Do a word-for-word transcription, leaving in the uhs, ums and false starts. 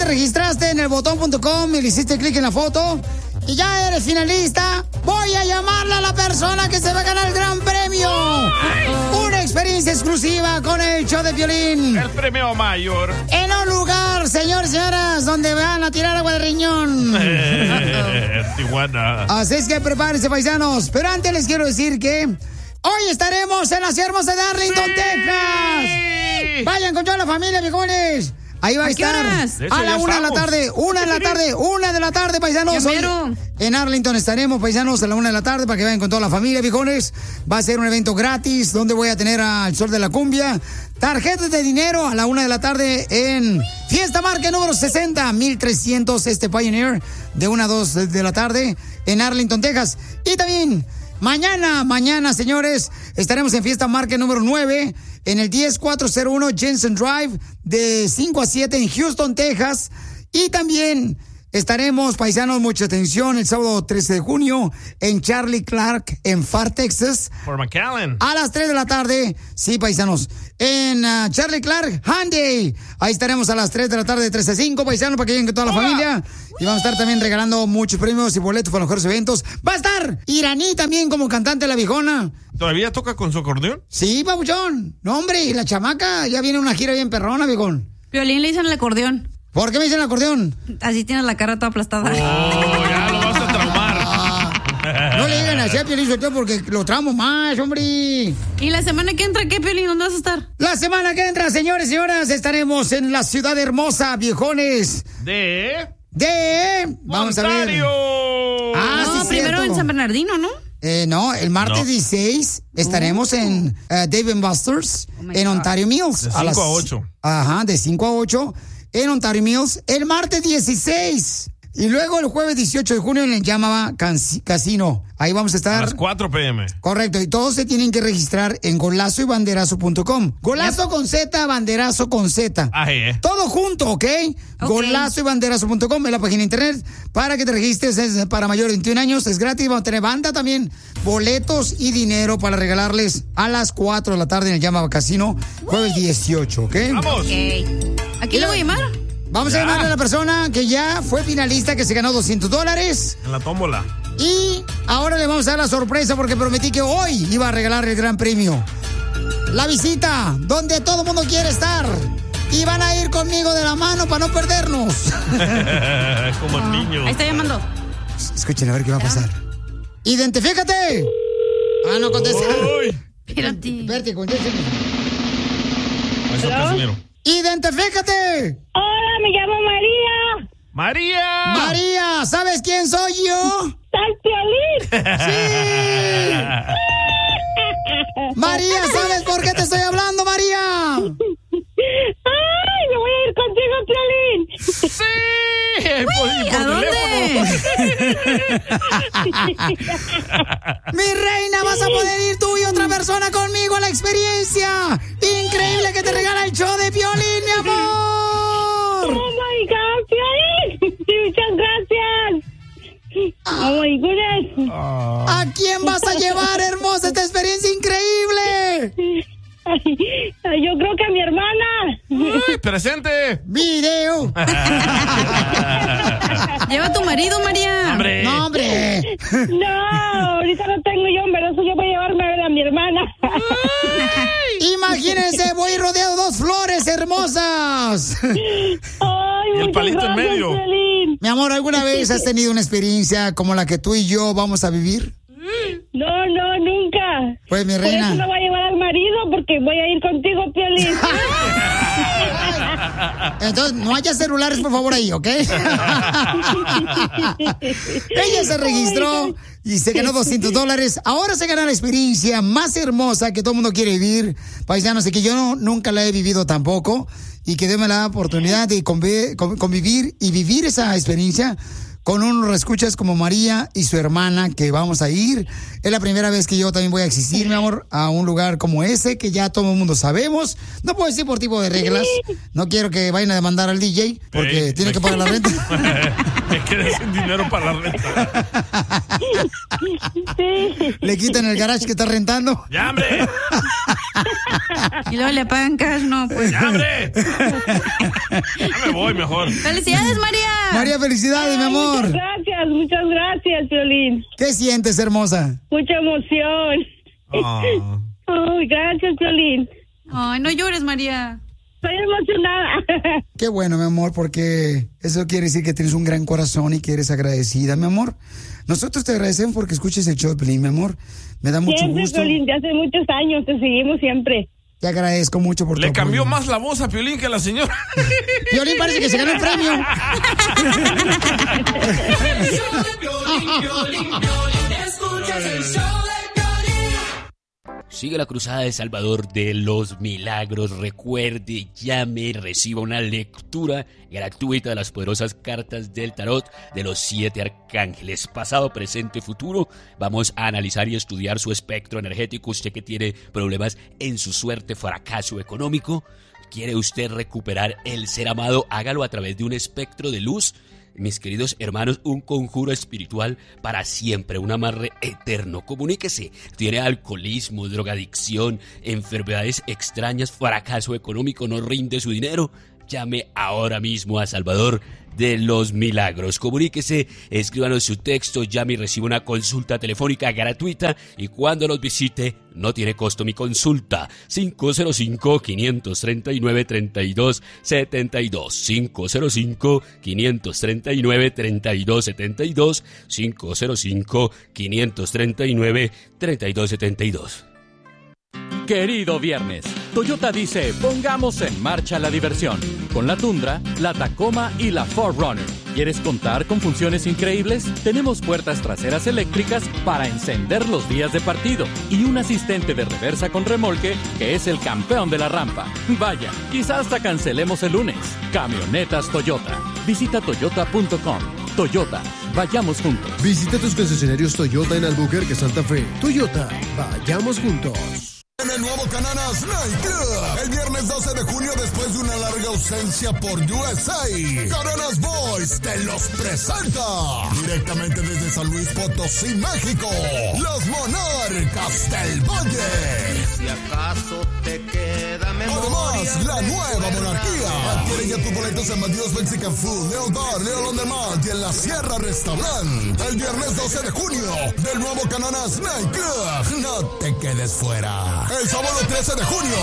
te registraste en el botón punto com y le hiciste clic en la foto y ya eres finalista, voy a llamarle a la persona que se va a ganar el gran premio. Una experiencia exclusiva con el show de Piolín. El premio mayor. En un lugar, señores y señoras, donde van a tirar agua de riñón. Tijuana. Así es que prepárense, paisanos. Pero antes les quiero decir que hoy estaremos en la ciudad hermosa de Arlington, sí. Texas. Vayan con toda la familia, viejones. Ahí va a, a estar a la una de la tarde, una de la tarde, una de la tarde, paisanos. Hoy en Arlington estaremos, paisanos, a la una de la tarde para que vayan con toda la familia, viejones. Va a ser un evento gratis donde voy a tener al Sol de la Cumbia. Tarjetas de dinero a la una de la tarde en Fiesta Market número sesenta, mil trescientos, este Pioneer, de una a dos de la tarde en Arlington, Texas. Y también mañana, mañana, señores, estaremos en Fiesta Market número nueve en el diez cuatro cero uno Jensen Drive de cinco a siete en Houston, Texas. Y también estaremos, paisanos, mucha atención, el sábado trece de junio en Charlie Clark en Far, Texas. Por McAllen. A las tres de la tarde, sí, paisanos, en uh, Charlie Clark Hyundai. Ahí estaremos a las tres de la tarde, de tres a cinco, paisanos, para que lleguen con toda la Hola. familia. Y vamos a estar también regalando muchos premios y boletos para los mejores eventos. Va a estar Iraní también como cantante de La Viejona. ¿Todavía toca con su acordeón? Sí, papuchón. No, hombre, y la chamaca ya viene una gira bien perrona, viejón. Piolín le dicen el acordeón. ¿Por qué me dicen el acordeón? Así tienes la cara toda aplastada. Oh, ya lo vas a traumar. Ah, no le digan así a Piolín Sotelo porque lo tramo más, hombre. ¿Y la semana que entra qué, Piolín? ¿Dónde vas a estar? La semana que entra, señores y señoras, estaremos en la ciudad hermosa, viejones. De... De... Vamos Ontario. a ver. Ah, no, sí, primero cierto. en San Bernardino, ¿no? Eh, no, el martes No. dieciséis estaremos uh. en uh, Dave and Buster's Oh en Ontario Mills. De cinco a ocho. Ajá, de cinco a ocho en Ontario Mills. El martes dieciséis. Y luego el jueves dieciocho de junio en el Yamava Casino. Ahí vamos a estar. A las cuatro p.m. Correcto, y todos se tienen que registrar en golazo y banderazo punto com. Golazo con Z, banderazo con Z. Ah, eh. Todo junto, ¿ok? okay. Golazo y banderazo punto com es la página de internet para que te registres. Es para mayores de veintiún años, es gratis. Vamos a tener banda también, boletos y dinero para regalarles a las cuatro de la tarde en el Yamava Casino, jueves dieciocho, ¿ok? ¡Vamos! Okay. ¿A quién le voy a llamar? Vamos Ya. a llamarle a la persona que ya fue finalista, que se ganó doscientos dólares. En la tómbola. Y ahora le vamos a dar la sorpresa porque prometí que hoy iba a regalar el gran premio. La visita, donde todo el mundo quiere estar. Y van a ir conmigo de la mano para no perdernos. Como el niño. Ahí está llamando. Escuchen a ver qué va a pasar. ¡Identifícate! Ah, no contesta. Uy. Espérate. Espérate, contéstame. Eso, Casimiro. ¡Identifícate! Hola, me llamo María. ¡María! María, ¿sabes quién soy yo? ¡Soy Piolín! ¡Sí! María, ¿sabes por qué te estoy hablando, María? ¡Ay, me voy a ir contigo, Piolín! ¡Sí! Uy, ¿A dónde? Mi reina, vas a poder ir tú y otra persona conmigo a la experiencia increíble que te regala el show de Piolín, mi amor. ¡Oh, my God, Piolín! Sí, muchas gracias. ¡Oh, my goodness! ¿A quién vas a llevar, hermosa, esta experiencia increíble? Ay, yo creo que a mi hermana. Uy, presente. Video. Lleva a tu marido, María. ¡Hombre! No, hombre. No, ahorita no tengo yo, pero eso yo voy a llevarme a ver a mi hermana. Imagínense, voy rodeado de dos flores hermosas. Ay, Y el muchas palito en gracias, medio. Piolín. Mi amor, ¿alguna vez has tenido una experiencia como la que tú y yo vamos a vivir? No, no, nunca. Pues, mi Por eso reina. no voy a llevar al marido, porque voy a ir contigo, Piolín. Entonces, no haya celulares, por favor, ahí, ¿ok? Ella se registró y se ganó doscientos dólares. Ahora se gana la experiencia más hermosa que todo el mundo quiere vivir. Paisanos, y que yo no, nunca la he vivido tampoco. Y que Dios me da la oportunidad de convi- convivir y vivir esa experiencia con unos escuchas como María y su hermana, que vamos a ir. Es la primera vez que yo también voy a existir, mi amor, a un lugar como ese, que ya todo el mundo sabemos. No puedo decir por tipo de reglas. No quiero que vayan a demandar al D J, porque hey, tiene que pagar la renta. Es que des dinero para la renta. Sí. Le quitan el garage que está rentando. ¡Ya, hombre! Y luego le pagan cash, no, pues. ¡Ya, hombre! Ya me voy mejor. ¡Felicidades, María! María, felicidades, mi amor. Muchas gracias, muchas gracias, Piolín. ¿Qué sientes, hermosa? Mucha emoción. Oh. Ay, gracias, Piolín. Ay, no llores, María. Estoy emocionada. Qué bueno, mi amor, porque eso quiere decir que tienes un gran corazón y que eres agradecida, mi amor. Nosotros te agradecemos porque escuches el show de Piolín, mi amor. Me da mucho Siempre, gusto. Piolín, de hace muchos años, te seguimos siempre. Te agradezco mucho por tu Le cambió apoyo. más la voz a Piolín que a la señora. Piolín parece que se ganó el premio. Sigue la cruzada de Salvador de los Milagros. Recuerde, llame y reciba una lectura gratuita de las poderosas cartas del tarot de los siete arcángeles. Pasado, presente, futuro. Vamos a analizar y estudiar su espectro energético. Usted que tiene problemas en su suerte, fracaso económico. ¿Quiere usted recuperar el ser amado? Hágalo a través de un espectro de luz. Mis queridos hermanos, un conjuro espiritual para siempre, un amarre eterno. Comuníquese. Tiene alcoholismo, drogadicción, enfermedades extrañas, fracaso económico, no rinde su dinero. Llame ahora mismo a Salvador de los Milagros. Comuníquese, escríbanos su texto, llame y reciba una consulta telefónica gratuita. Y cuando los visite, no tiene costo mi consulta. cinco cero cinco, cinco tres nueve, tres dos siete dos. cinco cero cinco, cinco tres nueve, tres dos siete dos. cinco cero cinco, cinco tres nueve, tres dos siete dos. Querido viernes, Toyota dice, pongamos en marcha la diversión. Con la Tundra, la Tacoma y la cuatro runner. ¿Quieres contar con funciones increíbles? Tenemos puertas traseras eléctricas para encender los días de partido y un asistente de reversa con remolque que es el campeón de la rampa. Vaya, quizás hasta cancelemos el lunes. Camionetas Toyota. Visita toyota punto com. Toyota, vayamos juntos. Visita tus concesionarios Toyota en Albuquerque, Santa Fe. Toyota, vayamos juntos. En el nuevo Cananas Night Club, el viernes doce de junio, después de una larga ausencia por U S A, Cananas Boys te los presenta directamente desde San Luis Potosí, México, los Monarcas del Valle. Si acaso te queda memoria. Además, la nueva monarquía. Adquiere ya tus boletos en Bandidos Mexican Food, Leo Bar, Leo On Demand y en la Sierra Restaurant. El viernes doce de junio, del nuevo Cananas Night Club. No te quedes fuera. El sábado trece de junio,